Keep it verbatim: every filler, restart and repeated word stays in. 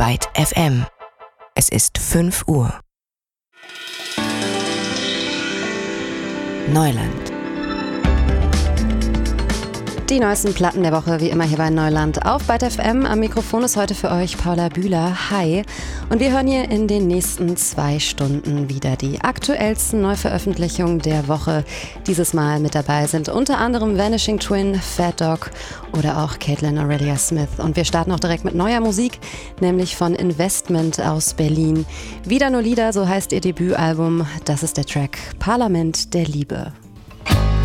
Byte F M. Es ist fünf Uhr. Neuland. Die neuesten Platten der Woche, wie immer hier bei Neuland auf Byte F M. Am Mikrofon ist heute für euch Paula Bühler. Hi. Und wir hören hier in den nächsten zwei Stunden wieder die aktuellsten Neuveröffentlichungen der Woche. Dieses Mal mit dabei sind unter anderem Vanishing Twin, Fat Dog oder auch Caitlin Aurelia Smith. Und wir starten auch direkt mit neuer Musik, nämlich von Investment aus Berlin. Wieder nur Lieder, so heißt ihr Debütalbum. Das ist der Track Parlament der Liebe.